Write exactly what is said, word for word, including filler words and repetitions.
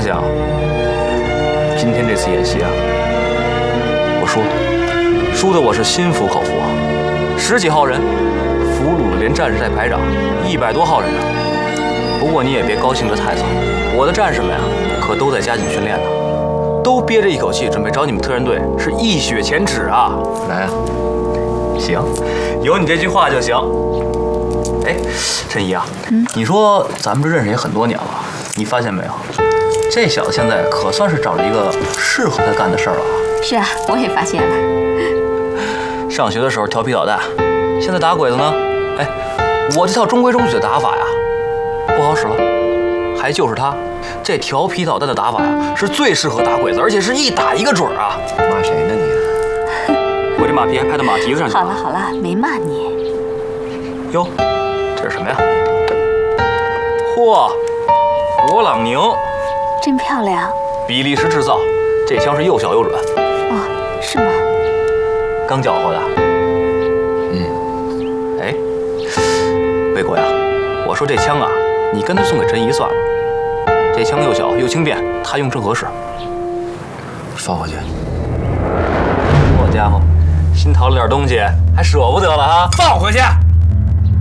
想，今天这次演习啊，我输了，输的我是心服口服啊，十几号人俘虏了连战士带排长一百多号人呢。不过你也别高兴得太早，我的战士们呀、啊，可都在加紧训练呢，都憋着一口气，准备找你们特战队是一雪前耻啊！来啊，行，有你这句话就行。哎，陈怡啊，嗯，你说咱们这认识也很多年了，你发现没有？这小子现在可算是找了一个适合他干的事儿了啊！ 是啊，我也发现了。 上学的时候调皮捣蛋，现在打鬼子呢？哎，我这套中规中矩的打法呀，不好使了。还就是他，这调皮捣蛋的打法呀，是最适合打鬼子，而且是一打一个准儿啊！ 骂谁呢你？ 我这马屁还拍到马蹄子上去了。 好了好了，没骂你。 哟，这是什么呀？嚯，勃朗宁， 真漂亮。 比利时制造，这枪是又小又准。 哦，是吗？ 刚缴获的。 嗯。 哎，魏国呀，我说这枪啊，你干脆送给陈怡算了。这枪又小又轻便，他用正合适。 放回去。 好家伙，新淘了点东西，还舍不得了啊！ 放回去。